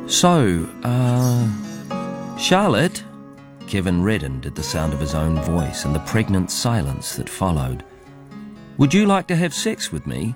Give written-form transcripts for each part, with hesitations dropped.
So, Charlotte? Kevin reddened at the sound of his own voice and the pregnant silence that followed. Would you like to have sex with me?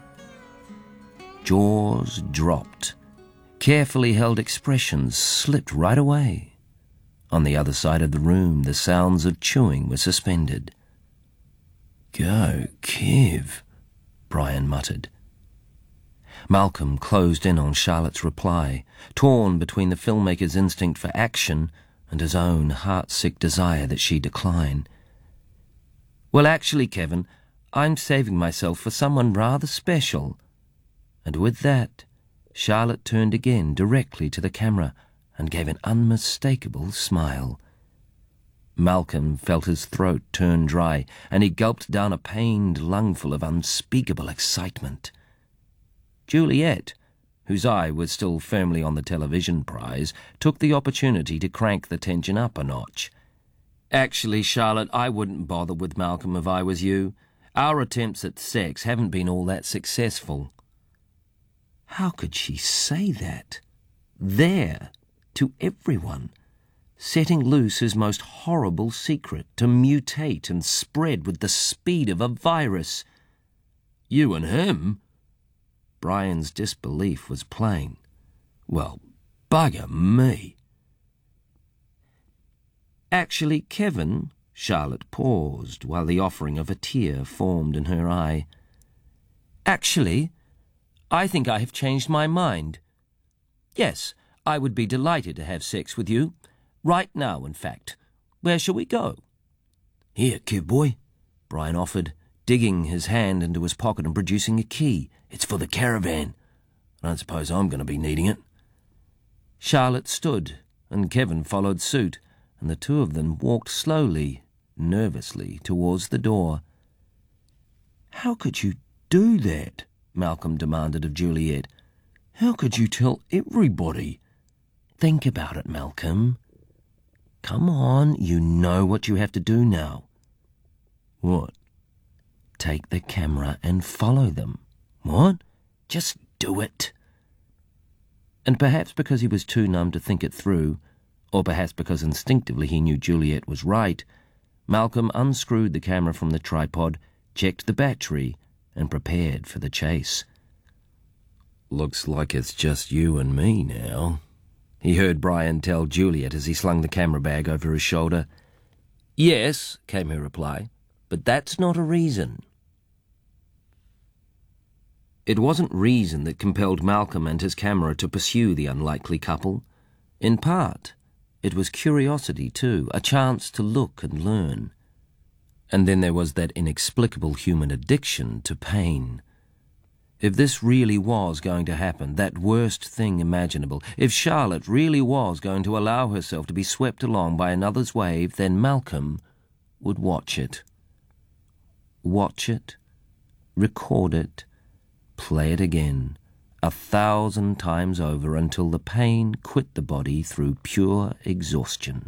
Jaws dropped. Carefully held expressions slipped right away. On the other side of the room, the sounds of chewing were suspended. Go, Kev, Brian muttered. Malcolm closed in on Charlotte's reply, torn between the filmmaker's instinct for action and his own heart-sick desire that she decline. Well, actually, Kevin, I'm saving myself for someone rather special. And with that, Charlotte turned again directly to the camera and gave an unmistakable smile. Malcolm felt his throat turn dry, and he gulped down a pained lungful of unspeakable excitement. Juliet, whose eye was still firmly on the television prize, took the opportunity to crank the tension up a notch. Actually, Charlotte, I wouldn't bother with Malcolm if I was you. Our attempts at sex haven't been all that successful. How could she say that? There, to everyone, setting loose his most horrible secret to mutate and spread with the speed of a virus. You and him? Brian's disbelief was plain. Well, bugger me. Actually, Kevin, Charlotte paused while the offering of a tear formed in her eye. Actually, I think I have changed my mind. Yes, I would be delighted to have sex with you. Right now, in fact. Where shall we go? Here, kid boy, Brian offered, digging his hand into his pocket and producing a key. It's for the caravan. I don't suppose I'm going to be needing it. Charlotte stood, and Kevin followed suit, and the two of them walked slowly, nervously, towards the door. How could you do that? Malcolm demanded of Juliet. How could you tell everybody? Think about it, Malcolm. Come on, you know what you have to do now. What? Take the camera and follow them. What? Just do it. And perhaps because he was too numb to think it through, or perhaps because instinctively he knew Juliet was right, Malcolm unscrewed the camera from the tripod, checked the battery, and prepared for the chase. Looks like it's just you and me now, he heard Brian tell Juliet as he slung the camera bag over his shoulder. Yes, came her reply, but that's not a reason. It wasn't reason that compelled Malcolm and his camera to pursue the unlikely couple. In part, it was curiosity too, a chance to look and learn. And then there was that inexplicable human addiction to pain. If this really was going to happen, that worst thing imaginable, if Charlotte really was going to allow herself to be swept along by another's wave, then Malcolm would watch it. Watch it, record it, play it again, 1,000 times over until the pain quit the body through pure exhaustion.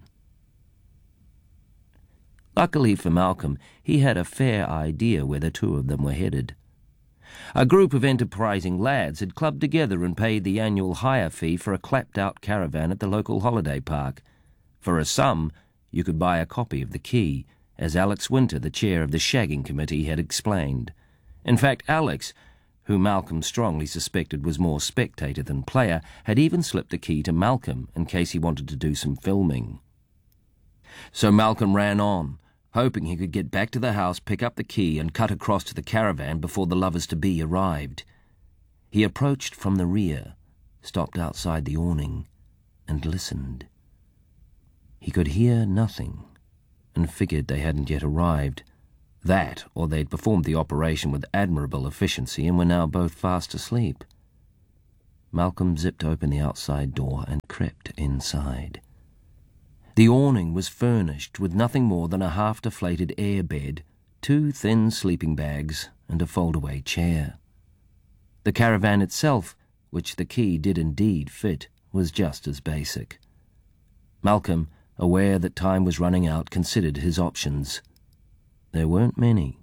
Luckily for Malcolm, he had a fair idea where the two of them were headed. A group of enterprising lads had clubbed together and paid the annual hire fee for a clapped-out caravan at the local holiday park. For a sum, you could buy a copy of the key, as Alex Winter, the chair of the shagging committee, had explained. In fact, Alex, who Malcolm strongly suspected was more spectator than player, had even slipped the key to Malcolm in case he wanted to do some filming. So Malcolm ran on, hoping he could get back to the house, pick up the key, and cut across to the caravan before the lovers-to-be arrived. He approached from the rear, stopped outside the awning, and listened. He could hear nothing, and figured they hadn't yet arrived. That, or they'd performed the operation with admirable efficiency and were now both fast asleep. Malcolm zipped open the outside door and crept inside. The awning was furnished with nothing more than a half-deflated airbed, 2 thin sleeping bags, and a fold-away chair. The caravan itself, which the key did indeed fit, was just as basic. Malcolm, aware that time was running out, considered his options. There weren't many.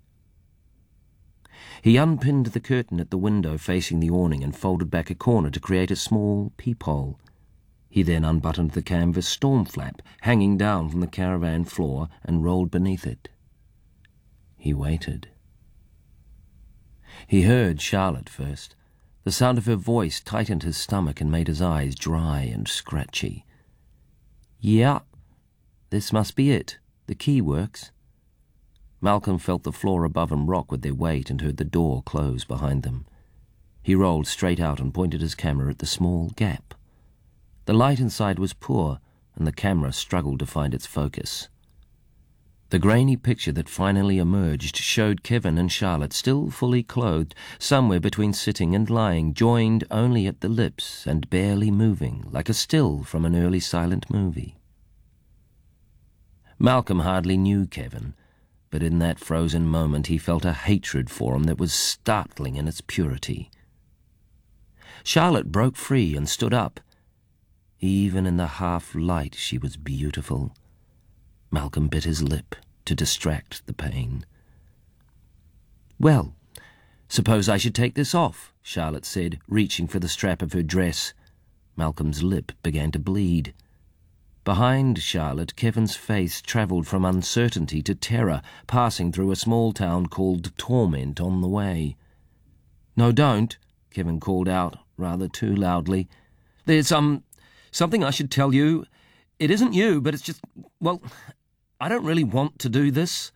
He unpinned the curtain at the window facing the awning and folded back a corner to create a small peephole. He then unbuttoned the canvas storm flap hanging down from the caravan floor and rolled beneath it. He waited. He heard Charlotte first. The sound of her voice tightened his stomach and made his eyes dry and scratchy. "Yeah, this must be it. The key works." Malcolm felt the floor above him rock with their weight and heard the door close behind them. He rolled straight out and pointed his camera at the small gap. The light inside was poor, and the camera struggled to find its focus. The grainy picture that finally emerged showed Kevin and Charlotte still fully clothed, somewhere between sitting and lying, joined only at the lips and barely moving, like a still from an early silent movie. Malcolm hardly knew Kevin, but in that frozen moment he felt a hatred for him that was startling in its purity. Charlotte broke free and stood up. Even in the half-light she was beautiful. Malcolm bit his lip to distract the pain. "Well, suppose I should take this off," Charlotte said, reaching for the strap of her dress. Malcolm's lip began to bleed. Behind Charlotte, Kevin's face travelled from uncertainty to terror, passing through a small town called Torment on the way. "No, don't," Kevin called out, rather too loudly. "There's something I should tell you. It isn't you, but it's just, well, I don't really want to do this."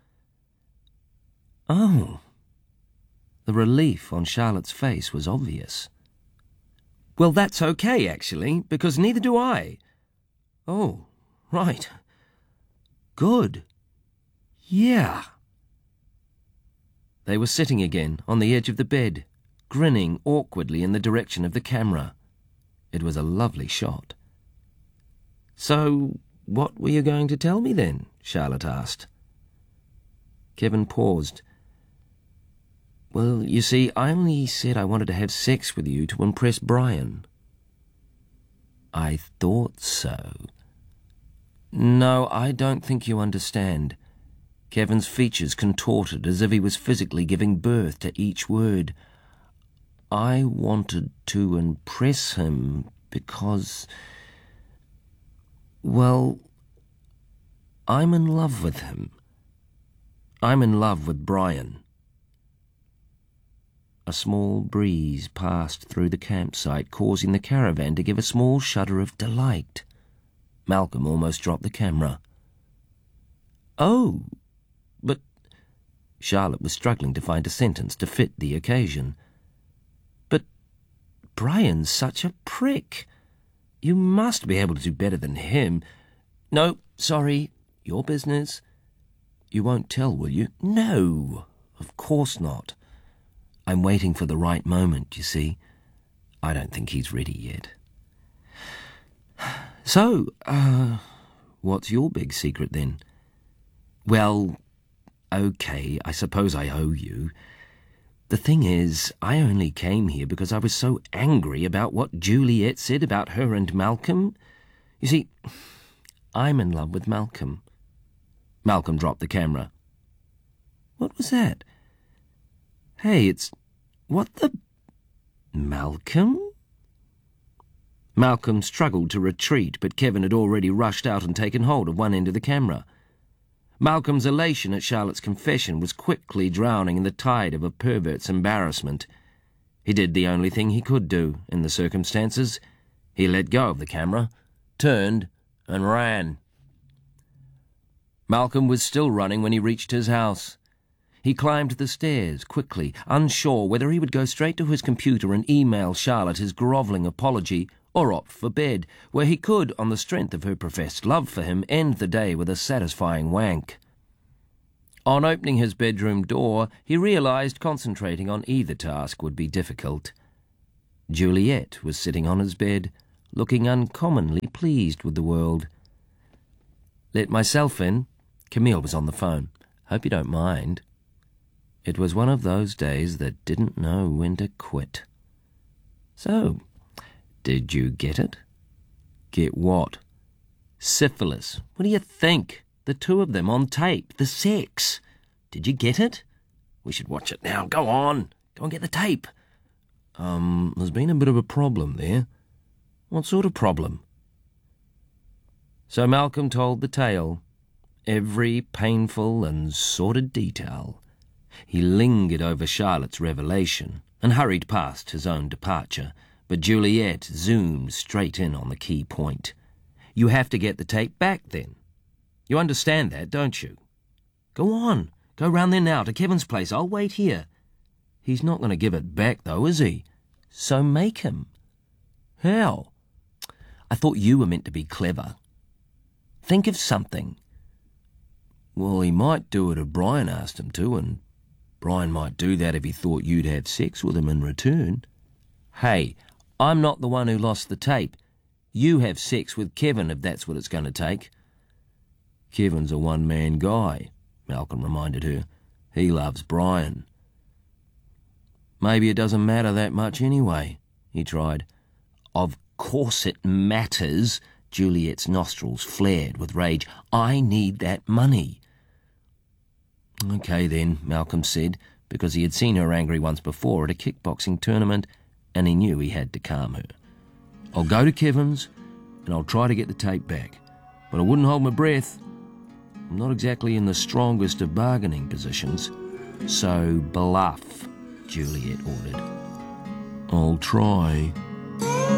Oh. The relief on Charlotte's face was obvious. "Well, that's okay, actually, because neither do I." "Oh, right. Good. Yeah." They were sitting again on the edge of the bed, grinning awkwardly in the direction of the camera. It was a lovely shot. "So, what were you going to tell me then?" Charlotte asked. Kevin paused. "Well, you see, I only said I wanted to have sex with you to impress Brian." "I thought so." "No, I don't think you understand." Kevin's features contorted as if he was physically giving birth to each word. "I wanted to impress him because, well, I'm in love with him. I'm in love with Brian." A small breeze passed through the campsite, causing the caravan to give a small shudder of delight. Malcolm almost dropped the camera. "Oh, but—" Charlotte was struggling to find a sentence to fit the occasion. "But Brian's such a prick. You must be able to do better than him." "No, sorry, your business." "You won't tell, will you?" "No, of course not. I'm waiting for the right moment, you see. I don't think he's ready yet." "So, what's your big secret then?" "Well, okay, I suppose I owe you. The thing is, I only came here because I was so angry about what Juliet said about her and Malcolm. You see, I'm in love with Malcolm." Malcolm dropped the camera. "What was that? Hey, it's... what the... Malcolm?" Malcolm struggled to retreat, but Kevin had already rushed out and taken hold of one end of the camera. Malcolm's elation at Charlotte's confession was quickly drowning in the tide of a pervert's embarrassment. He did the only thing he could do in the circumstances. He let go of the camera, turned, and ran. Malcolm was still running when he reached his house. He climbed the stairs quickly, unsure whether he would go straight to his computer and email Charlotte his grovelling apology or opt for bed, where he could, on the strength of her professed love for him, end the day with a satisfying wank. On opening his bedroom door, he realized concentrating on either task would be difficult. Juliet was sitting on his bed, looking uncommonly pleased with the world. "Let myself in." Camille was on the phone. "Hope you don't mind." It was one of those days that didn't know when to quit. "So, did you get it?" "Get what?" "Syphilis. What do you think? The two of them on tape. The sex. Did you get it?" "We should watch it now. Go on. Go and get the tape." There's been a bit of a problem there." "What sort of problem?" So Malcolm told the tale, every painful and sordid detail. He lingered over Charlotte's revelation and hurried past his own departure, but Juliet zoomed straight in on the key point. You have to get the tape back, then. You understand that, don't you? Go on. Go round there now, to Kevin's place. I'll wait here. He's not going to give it back, though, is he? So make him. How? I thought you were meant to be clever. Think of something. Well, he might do it if Brian asked him to, and Brian might do that if he thought you'd have sex with him in return. Hey, I'm not the one who lost the tape. You have sex with Kevin if that's what it's going to take. Kevin's a one-man guy, Malcolm reminded her. He loves Brian. Maybe it doesn't matter that much anyway, he tried. Of course it matters. Juliet's nostrils flared with rage. I need that money. Okay then, Malcolm said, because he had seen her angry once before at a kickboxing tournament, and he knew he had to calm her. I'll go to Kevin's, and I'll try to get the tape back. But I wouldn't hold my breath. I'm not exactly in the strongest of bargaining positions. So bluff, Juliet ordered. I'll try.